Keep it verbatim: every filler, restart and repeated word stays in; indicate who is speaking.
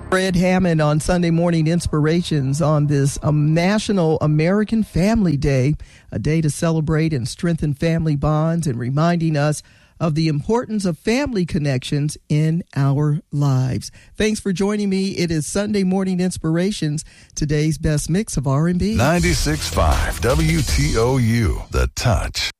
Speaker 1: Fred Hammond on Sunday Morning Inspirations on this um, National American Family Day, a day to celebrate and strengthen family bonds and reminding us of the importance of family connections in our lives. Thanks for joining me. It is Sunday Morning Inspirations, today's best mix of R and B.
Speaker 2: ninety-six point five W T O U, The Touch.